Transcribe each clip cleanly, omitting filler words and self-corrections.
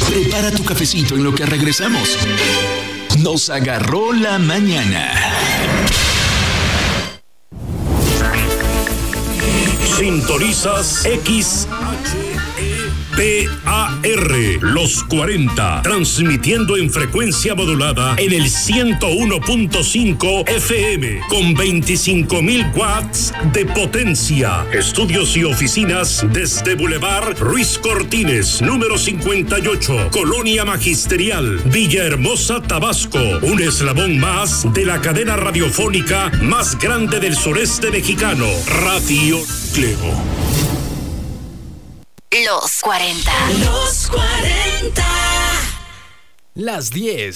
Prepara tu cafecito en lo que regresamos. Nos agarró la mañana. Sintonizas XHPAR, los 40, transmitiendo en frecuencia modulada en el 101.5 FM, con 25.000 watts de potencia. Estudios y oficinas desde Boulevard Ruiz Cortines, número 58, Colonia Magisterial, Villahermosa, Tabasco. Un eslabón más de la cadena radiofónica más grande del sureste mexicano, Radio Cleo. Los 40. Los 40. Las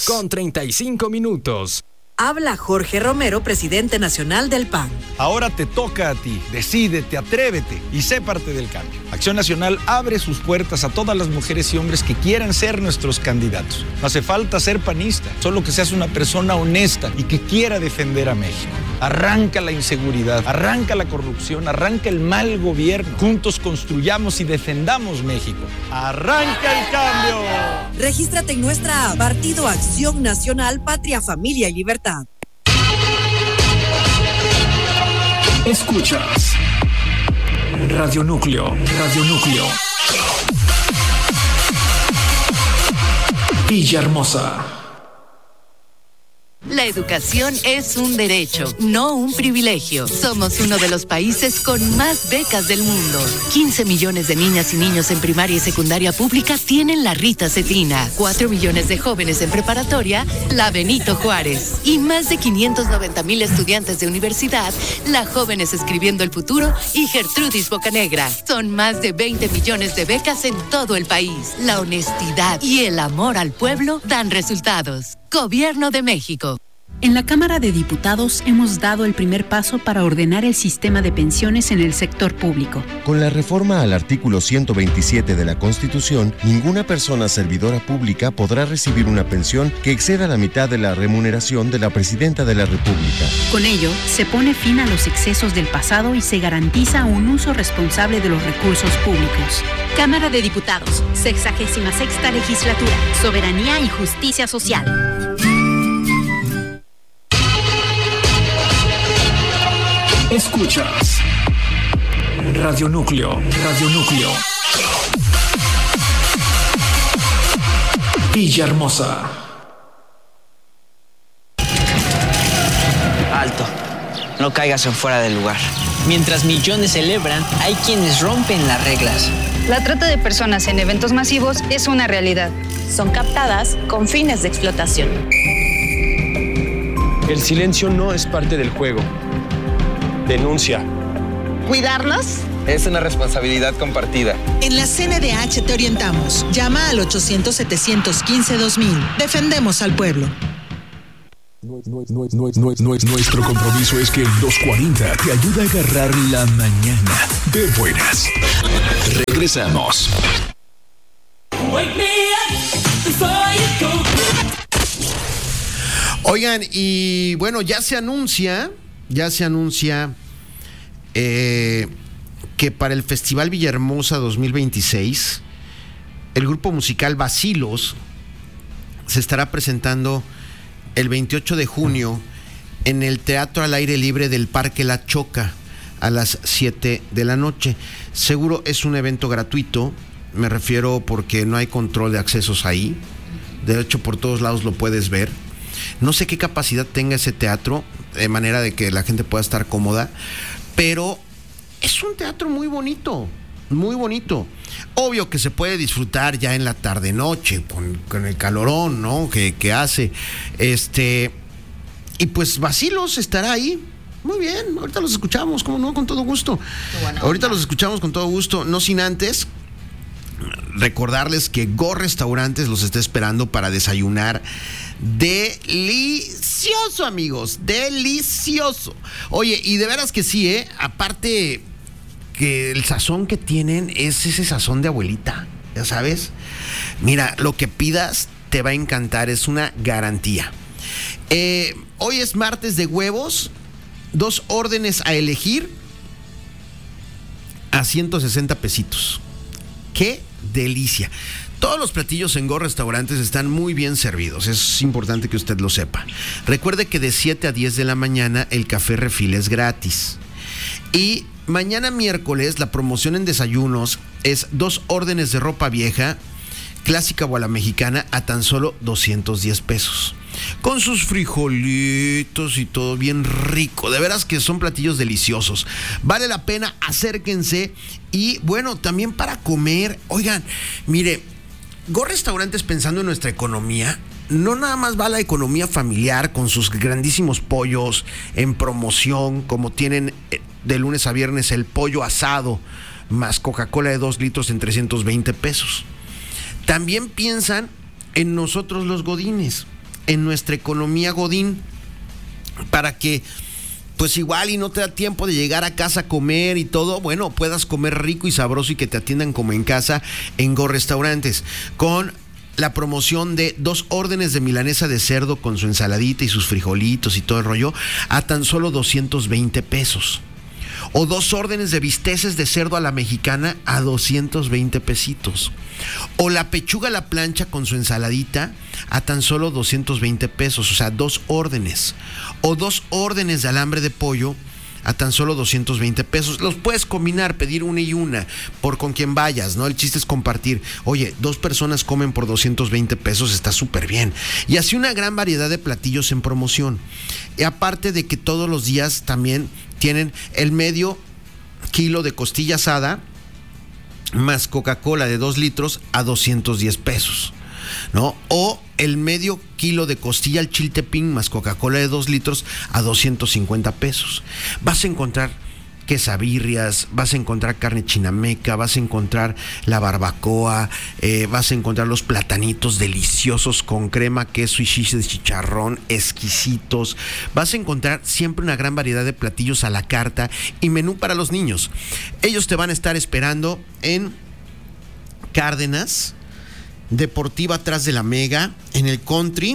10:35. Habla Jorge Romero, presidente nacional del PAN. Ahora te toca a ti. Decídete, atrévete y sé parte del cambio. Acción Nacional abre sus puertas a todas las mujeres y hombres que quieran ser nuestros candidatos. No hace falta ser panista, solo que seas una persona honesta y que quiera defender a México. Arranca la inseguridad, arranca la corrupción, arranca el mal gobierno. Juntos construyamos y defendamos México. ¡Arranca el cambio! Regístrate en nuestra app Partido Acción Nacional, Patria, Familia y Libertad. Escuchas Radio Núcleo, Radio Núcleo. Villahermosa. La educación es un derecho, no un privilegio. Somos uno de los países con más becas del mundo. 15 millones de niñas y niños en primaria y secundaria pública tienen la Rita Cetina. 4 millones de jóvenes en preparatoria, la Benito Juárez. Y más de 590,000 estudiantes de universidad, la Jóvenes Escribiendo el Futuro y Gertrudis Bocanegra. Son más de 20 millones de becas en todo el país. La honestidad y el amor al pueblo dan resultados. Gobierno de México. En la Cámara de Diputados hemos dado el primer paso para ordenar el sistema de pensiones en el sector público. Con la reforma al artículo 127 de la Constitución, ninguna persona servidora pública podrá recibir una pensión que exceda la mitad de la remuneración de la Presidenta de la República. Con ello, se pone fin a los excesos del pasado y se garantiza un uso responsable de los recursos públicos. Cámara de Diputados, 66ª Legislatura, Soberanía y Justicia Social. Escuchas Radio Núcleo, Radio Núcleo. Villahermosa. Alto, no caigas en fuera del lugar. Mientras millones celebran, hay quienes rompen las reglas. La trata de personas en eventos masivos es una realidad. Son captadas con fines de explotación. El silencio no es parte del juego. Denuncia. ¿Cuidarnos? Es una responsabilidad compartida. En la CNDH te orientamos. Llama al 800-715-2000. Defendemos al pueblo. Nuestro compromiso es que el 240 te ayude a agarrar la mañana de buenas. Regresamos. Oigan, y bueno, ya se anuncia que para el Festival Villahermosa 2026, el grupo musical Bacilos se estará presentando el 28 de junio en el Teatro al Aire Libre del Parque La Choca a las 7 de la noche. Seguro es un evento gratuito, me refiero porque no hay control de accesos ahí. De hecho, por todos lados lo puedes ver. No sé qué capacidad tenga ese teatro, de manera de que la gente pueda estar cómoda, pero es un teatro muy bonito, muy bonito. Obvio que se puede disfrutar ya en la tarde-noche, con el calorón, ¿no? que hace. Y pues Bacilos estará ahí. Muy bien, ahorita los escuchamos, ¿cómo no? Con todo gusto. Ahorita los escuchamos con todo gusto, no sin antes recordarles que Go Restaurantes los está esperando para desayunar delicioso, amigos, delicioso. Oye, y de veras que sí, aparte que el sazón que tienen es ese sazón de abuelita, ya sabes. Mira, lo que pidas te va a encantar, es una garantía. Hoy es martes de huevos, 2 órdenes a elegir a 160 pesitos. ¡Qué delicia! Todos los platillos en Go Restaurantes están muy bien servidos, es importante que usted lo sepa. Recuerde que de 7 a 10 de la mañana el café refil es gratis. Y mañana miércoles la promoción en desayunos es 2 órdenes de ropa vieja, clásica o a la mexicana, a tan solo 210 pesos. Con sus frijolitos y todo bien rico. De veras que son platillos deliciosos. Vale la pena, acérquense. Y bueno, también para comer. Oigan, mire, Go Restaurantes, pensando en nuestra economía, no nada más va la economía familiar con sus grandísimos pollos en promoción, como tienen de lunes a viernes el pollo asado más Coca-Cola de 2 litros en 320 pesos. También piensan en nosotros los godines, en nuestra economía godín, para que pues igual y no te da tiempo de llegar a casa a comer y todo, bueno, puedas comer rico y sabroso y que te atiendan como en casa en Go Restaurantes, con la promoción de 2 órdenes de milanesa de cerdo con su ensaladita y sus frijolitos y todo el rollo a tan solo 220 pesos. O 2 órdenes de bisteces de cerdo a la mexicana a 220 pesitos. O la pechuga a la plancha con su ensaladita a tan solo 220 pesos, o sea, 2 órdenes. O 2 órdenes de alambre de pollo a tan solo 220 pesos. Los puedes combinar, pedir una y una, por con quien vayas, ¿no? El chiste es compartir. Oye, 2 personas comen por 220 pesos, está súper bien. Y así una gran variedad de platillos en promoción. Y aparte de que todos los días también tienen el medio kilo de costilla asada más Coca-Cola de 2 litros a 210 pesos, ¿no? O el medio kilo de costilla al chiltepín más Coca-Cola de 2 litros a 250 pesos. Vas a encontrar quesabirrias, vas a encontrar carne chinameca, vas a encontrar la barbacoa, vas a encontrar los platanitos deliciosos con crema, queso y shish de chicharrón, exquisitos. Vas a encontrar siempre una gran variedad de platillos a la carta y menú para los niños. Ellos te van a estar esperando en Cárdenas, Deportiva atrás de la Mega, en el Country,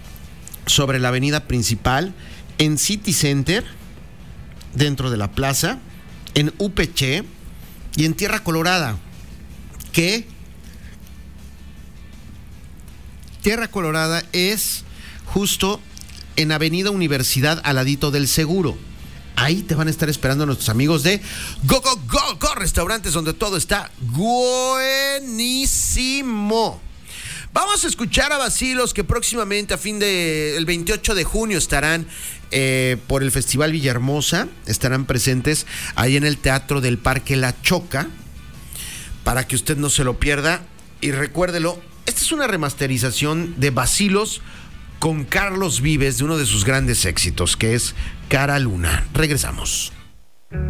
sobre la avenida principal, en City Center, dentro de la plaza, en UPC y en Tierra Colorada, que Tierra Colorada es justo en Avenida Universidad, al ladito del Seguro. Ahí te van a estar esperando nuestros amigos de Go Restaurantes, donde todo está buenísimo. Vamos a escuchar a Bacilos, que próximamente el 28 de junio estarán por el Festival Villahermosa, estarán presentes ahí en el Teatro del Parque La Choca, para que usted no se lo pierda. Y recuérdelo, esta es una remasterización de Bacilos con Carlos Vives, de uno de sus grandes éxitos, que es Cara Luna. Regresamos.